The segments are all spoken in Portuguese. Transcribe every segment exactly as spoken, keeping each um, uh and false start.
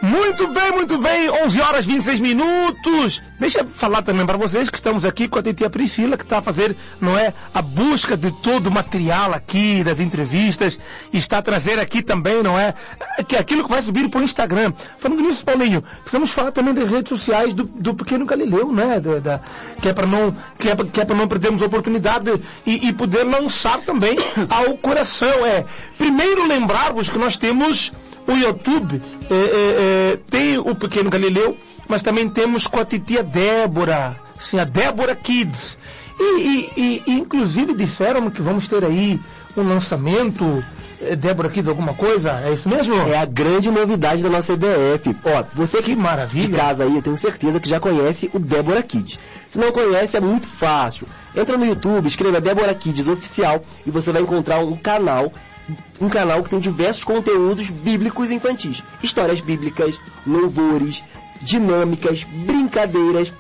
Muito bem, muito bem, onze horas e vinte e seis minutos. Deixa eu falar também para vocês que estamos aqui com a titia Priscila, que está a fazer, não é, a busca de todo o material aqui, das entrevistas, e está a trazer aqui também, não é, que é aquilo que vai subir para o Instagram. Falando nisso, Paulinho, precisamos falar também das redes sociais do, do Pequeno Galileu, né, da, da, que é para não, que é, que é para não perdermos a oportunidade e, e poder lançar também ao coração. É, primeiro lembrar-vos que nós temos o YouTube, é, é, é, tem o Pequeno Galileu, mas também temos com a titia Débora, sim, a Débora Kids. E, e, e, e inclusive disseram que vamos ter aí um lançamento, é, Débora Kids alguma coisa, é isso mesmo? É a grande novidade da nossa E B F. Ó, você que, que maravilha. de casa aí, eu tenho certeza que já conhece o Débora Kids. Se não conhece, é muito fácil. Entra no YouTube, escreva Débora Kids Oficial e você vai encontrar um canal um canal que tem diversos conteúdos bíblicos infantis. Histórias bíblicas, louvores, dinâmicas, brincadeiras.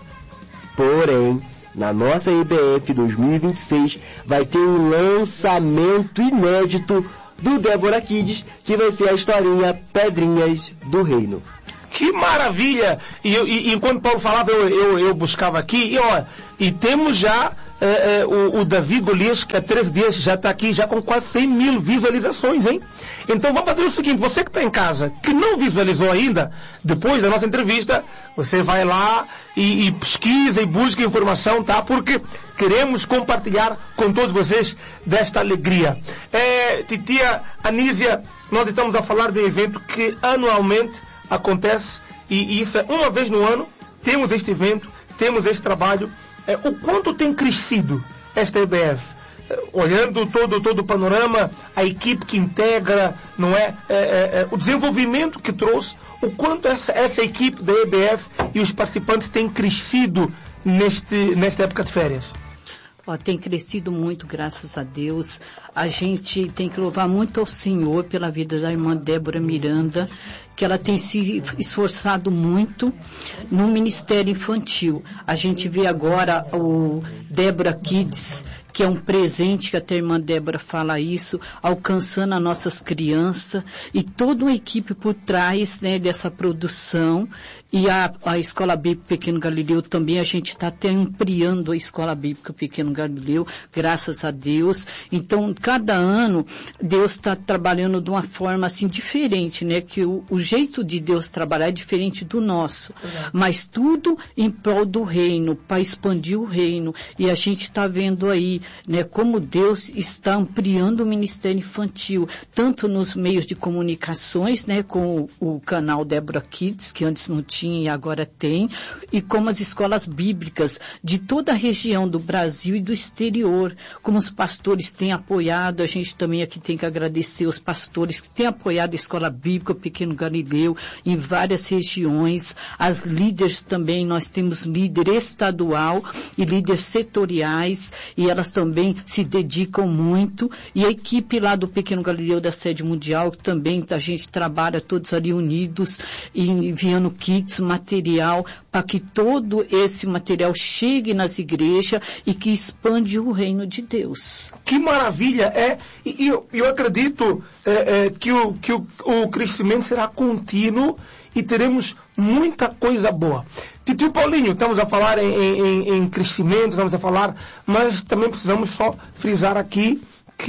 Porém, na nossa E B F dois mil e vinte e seis vai ter um lançamento inédito do Débora Kids, que vai ser a historinha Pedrinhas do Reino. Que maravilha! E, eu, e enquanto Paulo falava, eu, eu, eu buscava aqui, e, ó, e temos já é, é, o, o Davi Golias, que há treze dias já está aqui, já com quase cem mil visualizações, hein? Então vamos fazer o seguinte, você que está em casa, que não visualizou ainda, depois da nossa entrevista, você vai lá e, e pesquisa e busca informação, tá? Porque queremos compartilhar com todos vocês desta alegria. É, titia Anísia, nós estamos a falar de um evento que anualmente acontece, e isso é uma vez no ano, temos este evento, temos este trabalho. É, o quanto tem crescido esta E B F? É, olhando todo, todo o panorama, a equipe que integra, não é? É, é, é o desenvolvimento que trouxe, o quanto essa, essa equipe da E B F e os participantes têm crescido neste, nesta época de férias? Ó, tem crescido muito, graças a Deus. A gente tem que louvar muito ao Senhor pela vida da irmã Débora Miranda, que ela tem se esforçado muito no Ministério Infantil. A gente vê agora o Débora Kids, que é um presente, que até a irmã Débora fala isso, alcançando as nossas crianças, e toda uma equipe por trás, né, dessa produção. E a, a Escola Bíblica Pequeno Galileu também, a gente está até ampliando a Escola Bíblica Pequeno Galileu, graças a Deus. Então, cada ano, Deus está trabalhando de uma forma assim diferente, né? Que o, o jeito de Deus trabalhar é diferente do nosso. Uhum. Mas tudo em prol do reino, para expandir o reino. E a gente está vendo aí, né, como Deus está ampliando o Ministério Infantil, tanto nos meios de comunicações, né, com o, o canal Débora Kids, que antes não tinha e agora tem, e como as escolas bíblicas de toda a região do Brasil e do exterior, como os pastores têm apoiado. A gente também aqui tem que agradecer os pastores que têm apoiado a Escola Bíblica Pequeno Galileu em várias regiões, as líderes também, nós temos líder estadual e líderes setoriais, e elas também se dedicam muito, e a equipe lá do Pequeno Galileu da Sede Mundial, que também a gente trabalha todos ali unidos, e enviando kits, material, para que todo esse material chegue nas igrejas e que expande o reino de Deus. Que maravilha! É, e eu, eu acredito é, é, que, o, que o, o crescimento será contínuo e teremos muita coisa boa. Titio Paulinho, estamos a falar em, em, em crescimento, estamos a falar, mas também precisamos só frisar aqui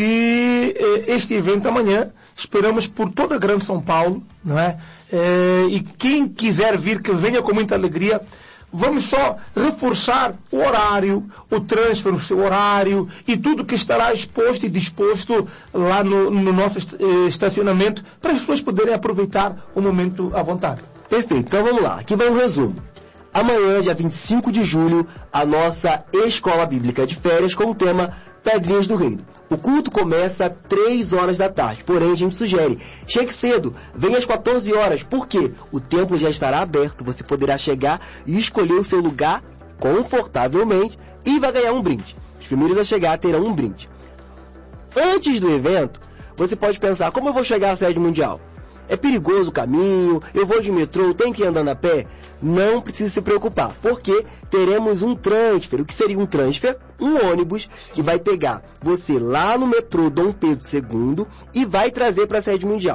que eh, este evento amanhã esperamos por toda a Grande São Paulo, não é? Eh, e quem quiser vir, que venha com muita alegria. Vamos só reforçar o horário, o transfer, o seu horário e tudo que estará exposto e disposto lá no, no nosso estacionamento para as pessoas poderem aproveitar o momento à vontade. Perfeito, então vamos lá, aqui vai um resumo. Amanhã, dia vinte e cinco de julho, a nossa Escola Bíblica de Férias com o tema Pedrinhas do Reino. O culto começa às três horas da tarde, porém a gente sugere, chegue cedo, venha às quatorze horas, porque o templo já estará aberto, você poderá chegar e escolher o seu lugar confortavelmente e vai ganhar um brinde. Os primeiros a chegar terão um brinde. Antes do evento, você pode pensar, como eu vou chegar à sede mundial? É perigoso o caminho, eu vou de metrô, tenho que ir andando a pé? Não precisa se preocupar, porque teremos um transfer. O que seria um transfer? Um ônibus que vai pegar você lá no metrô Dom Pedro segundo e vai trazer para a sede mundial.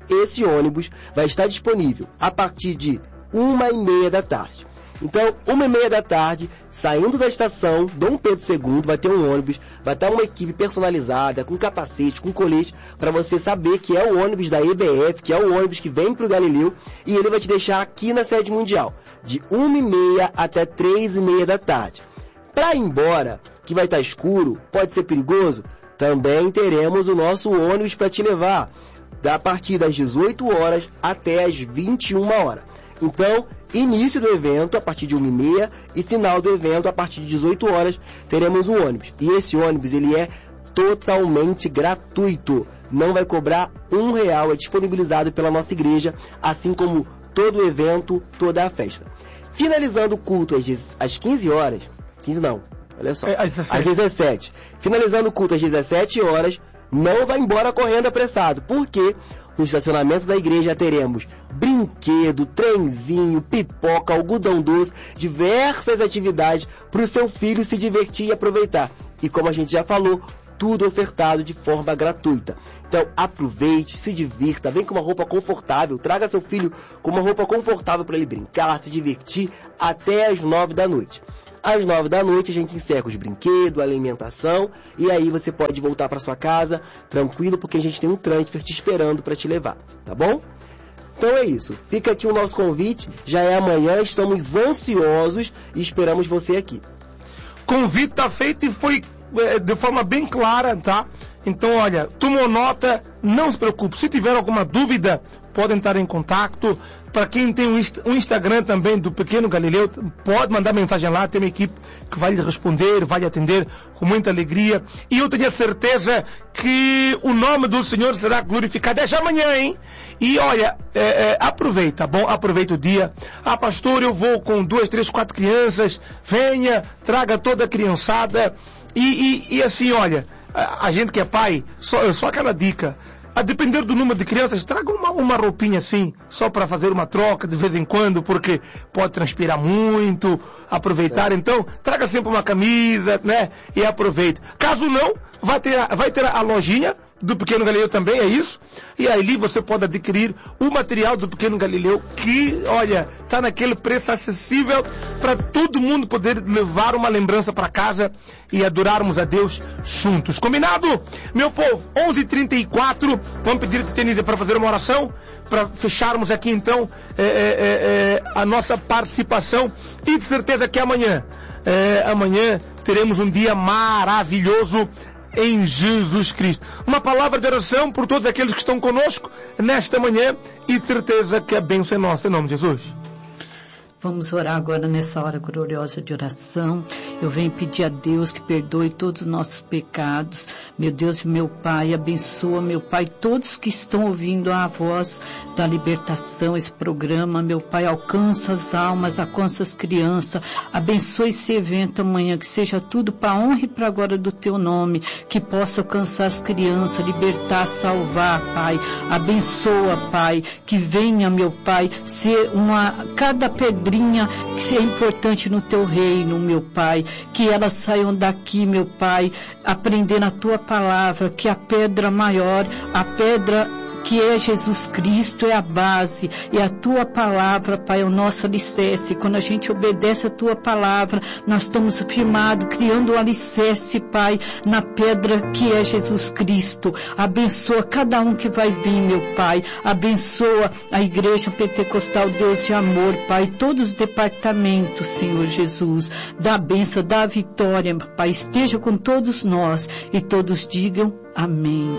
esse ônibus vai estar disponível a partir de uma e meia da tarde. Então, uma e meia da tarde, saindo da estação Dom Pedro segundo, vai ter um ônibus, vai estar uma equipe personalizada, com capacete, com colete, para você saber que é o ônibus da E B F, que é o ônibus que vem para o Galileu, e ele vai te deixar aqui na sede mundial, de uma e meia até três e meia da tarde. Para ir embora, que vai estar escuro, pode ser perigoso, também teremos o nosso ônibus para te levar, a partir das dezoito horas até as vinte e uma horas. Então, início do evento a partir de uma e meia e final do evento a partir de dezoito horas, teremos um ônibus. E esse ônibus, ele é totalmente gratuito. Não vai cobrar um real, é disponibilizado pela nossa igreja, assim como todo o evento, toda a festa. Finalizando o culto às, às quinze horas, quinze não, olha só, é, às dezessete. às dezessete. Finalizando o culto às dezessete horas, não vai embora correndo apressado, porque no estacionamento da igreja teremos brinquedo, trenzinho, pipoca, algodão doce, diversas atividades para o seu filho se divertir e aproveitar. E como a gente já falou, tudo ofertado de forma gratuita. Então aproveite, se divirta, vem com uma roupa confortável, traga seu filho com uma roupa confortável para ele brincar, se divertir até as nove da noite. Às nove da noite a gente encerra os brinquedos, a alimentação, e aí você pode voltar para sua casa tranquilo, porque a gente tem um transfer te esperando para te levar, tá bom? Então é isso, fica aqui o nosso convite, já é amanhã, estamos ansiosos e esperamos você aqui. Convite está feito e foi é, de forma bem clara, tá? Então, olha, tomou nota, não se preocupe. Se tiver alguma dúvida, podem estar em contato. Para quem tem um, um Instagram também do Pequeno Galileu, pode mandar mensagem lá, tem uma equipe que vai lhe responder, vai lhe atender com muita alegria. E eu tenho a certeza que o nome do Senhor será glorificado. É já amanhã, hein? E olha, é, é, aproveita, bom? Aproveita o dia. Ah, pastor, eu vou com duas, três, quatro crianças. Venha, traga toda a criançada. E, e, e assim, olha, a, a gente que é pai, só, só aquela dica. A depender do número de crianças, traga uma, uma roupinha assim, só para fazer uma troca de vez em quando, porque pode transpirar muito, aproveitar. É. Então, traga sempre uma camisa, né? E aproveite. Caso não, vai ter, a, vai ter a lojinha do Pequeno Galileu também, é isso? E ali você pode adquirir o material do Pequeno Galileu que, olha, está naquele preço acessível para todo mundo poder levar uma lembrança para casa e adorarmos a Deus juntos. Combinado? Meu povo, onze e trinta e quatro, vamos pedir a Titia para fazer uma oração, para fecharmos aqui então é, é, é, a nossa participação e de certeza que amanhã, é, amanhã teremos um dia maravilhoso em Jesus Cristo. Uma palavra de oração por todos aqueles que estão conosco nesta manhã e certeza que a bênção é nossa, em nome de Jesus. Vamos orar agora nessa hora gloriosa de oração. Eu venho pedir a Deus que perdoe todos os nossos pecados. Meu Deus e meu Pai, abençoa, meu Pai, todos que estão ouvindo a voz da libertação, esse programa. Meu Pai, alcança as almas, alcança as crianças. Abençoe esse evento amanhã, que seja tudo para a honra e para a glória do Teu nome. Que possa alcançar as crianças, libertar, salvar, Pai. Abençoa, Pai, que venha, meu Pai, ser uma, cada pedrinha que seja importante no Teu reino, meu Pai, que elas saiam daqui, meu Pai, aprendendo a Tua palavra, que a pedra maior, a pedra que é Jesus Cristo, é a base, e a Tua palavra, Pai, é o nosso alicerce. Quando a gente obedece a Tua palavra, nós estamos firmados, criando o alicerce, Pai, na pedra que é Jesus Cristo. Abençoa cada um que vai vir, meu Pai. Abençoa a Igreja Pentecostal Deus de Amor, Pai, todos os departamentos, Senhor Jesus. Dá a bênção, dá a vitória, Pai. Esteja com todos nós e todos digam amém.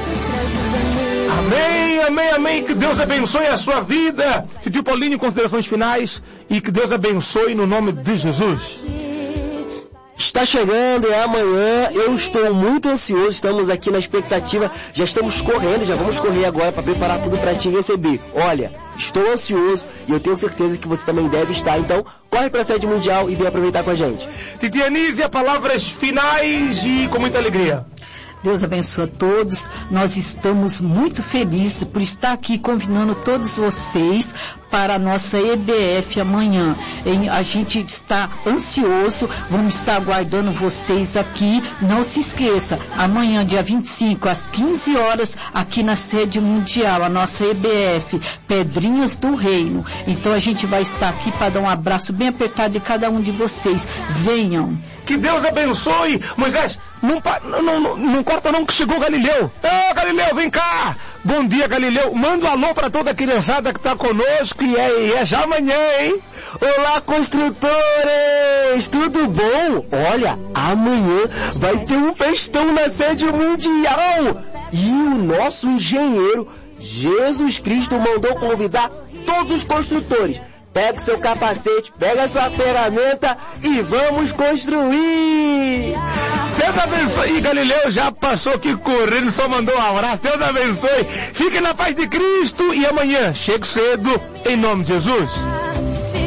Amém, amém, amém. Que Deus abençoe a sua vida. Tio Paulinho, considerações finais. E que Deus abençoe no nome de Jesus. Está chegando, é amanhã, eu estou muito ansioso, estamos aqui na expectativa, já estamos correndo, já vamos correr agora para preparar tudo para te receber. Olha, estou ansioso e eu tenho certeza que você também deve estar, então corre para a sede mundial e vem aproveitar com a gente. Titia Anísia, palavras finais e com muita alegria. Deus abençoe a todos. Nós estamos muito felizes por estar aqui convidando todos vocês para a nossa E B F amanhã. A gente está ansioso, vamos estar aguardando vocês aqui. Não se esqueça, amanhã, dia vinte e cinco, às quinze horas, aqui na sede mundial, a nossa E B F, Pedrinhas do Reino. Então a gente vai estar aqui para dar um abraço bem apertado de cada um de vocês. Venham. Que Deus abençoe. Moisés, não, não, não, não corta não que chegou o Galileu. Ô, oh, Galileu, vem cá. Bom dia, Galileu. Manda um alô para toda a criançada que está conosco e é, e é já amanhã, hein? Olá, construtores! Tudo bom? Olha, amanhã vai ter um festão na sede mundial. E o nosso engenheiro Jesus Cristo mandou convidar todos os construtores. Pega seu capacete, pega sua ferramenta e vamos construir! Deus abençoe. E Galileu já passou aqui correndo, só mandou um abraço. Deus abençoe. Fique na paz de Cristo e amanhã, chegue cedo, em nome de Jesus.